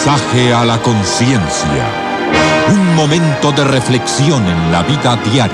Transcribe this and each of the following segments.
Mensaje a la conciencia. Un momento de reflexión en la vida diaria.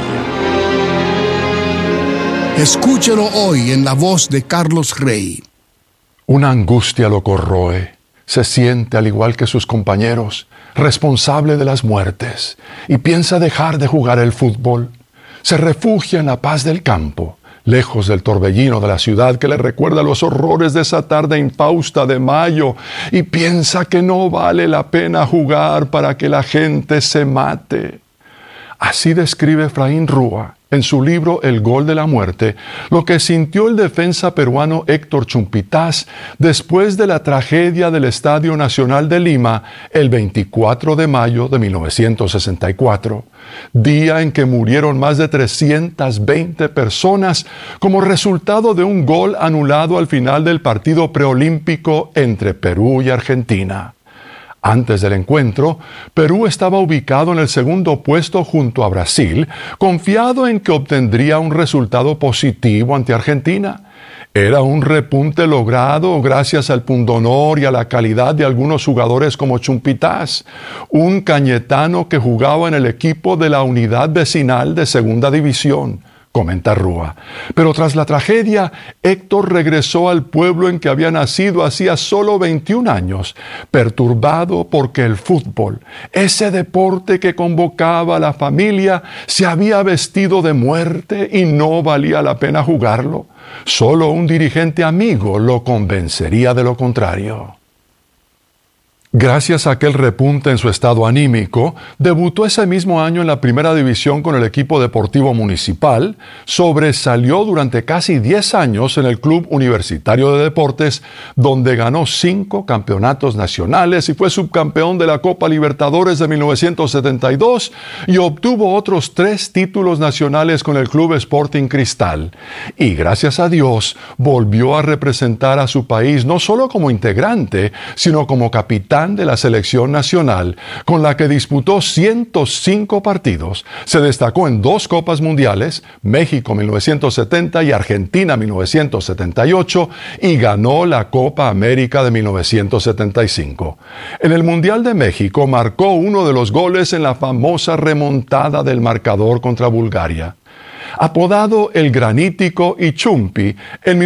Escúchelo hoy en la voz de Carlos Rey. Una angustia lo corroe. Se siente, al igual que sus compañeros, responsable de las muertes y piensa dejar de jugar el fútbol. Se refugia en la paz del campo, lejos del torbellino de la ciudad que le recuerda los horrores de esa tarde infausta de mayo, y piensa que no vale la pena jugar para que la gente se mate. Así describe Efraín Rúa, en su libro El Gol de la Muerte, lo que sintió el defensa peruano Héctor Chumpitaz después de la tragedia del Estadio Nacional de Lima el 24 de mayo de 1964, día en que murieron más de 320 personas como resultado de un gol anulado al final del partido preolímpico entre Perú y Argentina. Antes del encuentro, Perú estaba ubicado en el segundo puesto junto a Brasil, confiado en que obtendría un resultado positivo ante Argentina. Era un repunte logrado gracias al pundonor y a la calidad de algunos jugadores como Chumpitaz, un cañetano que jugaba en el equipo de la unidad vecinal de Segunda División, comenta Rúa. Pero tras la tragedia, Héctor regresó al pueblo en que había nacido hacía solo 21 años, perturbado porque el fútbol, ese deporte que convocaba a la familia, se había vestido de muerte y no valía la pena jugarlo. Solo un dirigente amigo lo convencería de lo contrario. Gracias a aquel repunte en su estado anímico, debutó ese mismo año en la primera división con el equipo deportivo municipal, sobresalió durante casi 10 años en el Club Universitario de Deportes, donde ganó 5 campeonatos nacionales y fue subcampeón de la Copa Libertadores de 1972 y obtuvo otros 3 títulos nacionales con el Club Sporting Cristal. Y gracias a Dios, volvió a representar a su país no solo como integrante, sino como capitán de la selección nacional, con la que disputó 105 partidos. Se destacó en 2 Copas Mundiales, México 1970 y Argentina 1978, y ganó la Copa América de 1975. En el Mundial de México marcó uno de los goles en la famosa remontada del marcador contra Bulgaria. Apodado El Granítico y Chumpi, en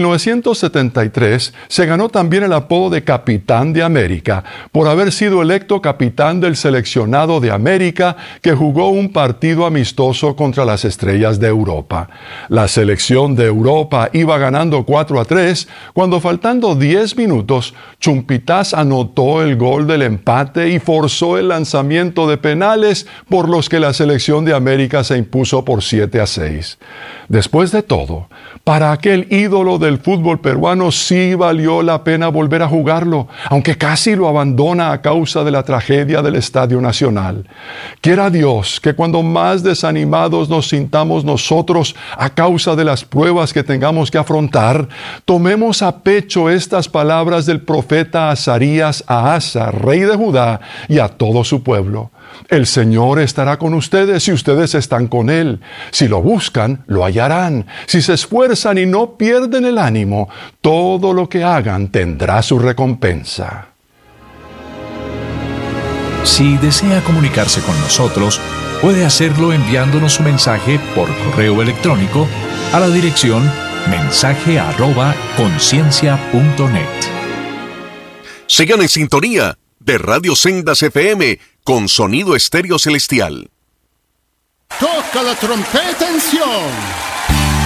1973 se ganó también el apodo de Capitán de América por haber sido electo capitán del seleccionado de América que jugó un partido amistoso contra las Estrellas de Europa. La selección de Europa iba ganando 4-3 cuando, faltando 10 minutos, Chumpitaz anotó el gol del empate y forzó el lanzamiento de penales por los que la selección de América se impuso por 7-6. Después de todo, para aquel ídolo del fútbol peruano sí valió la pena volver a jugarlo, aunque casi lo abandona a causa de la tragedia del Estadio Nacional. Quiera Dios que cuando más desanimados nos sintamos nosotros a causa de las pruebas que tengamos que afrontar, tomemos a pecho estas palabras del profeta Azarías a Asa, rey de Judá, y a todo su pueblo. El Señor estará con ustedes si ustedes están con Él. Si lo buscan, lo hallarán. Si se esfuerzan y no pierden el ánimo, todo lo que hagan tendrá su recompensa. Si desea comunicarse con nosotros, puede hacerlo enviándonos su mensaje por correo electrónico a la dirección mensaje@conciencia.net. Sigan en sintonía de Radio Sendas FM con sonido estéreo celestial. Toca la trompeta en Sion.